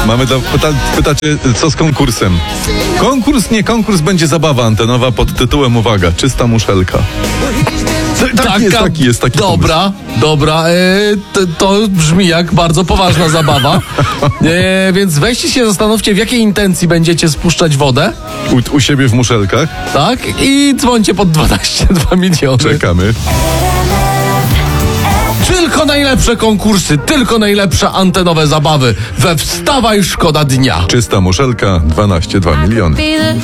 Pytacie, co z konkursem? Konkurs będzie zabawa antenowa pod tytułem, uwaga, czysta muszelka. Taki jest Dobra, to brzmi jak bardzo poważna zabawa. Więc weźcie się, zastanówcie, w jakiej intencji będziecie spuszczać wodę. U siebie w muszelkach. Tak? I dzwońcie pod 12,2 miliony. Czekamy. Tylko najlepsze konkursy, tylko najlepsze antenowe zabawy we Wstawaj, szkoda dnia. Czysta muszelka, 12,2 miliony.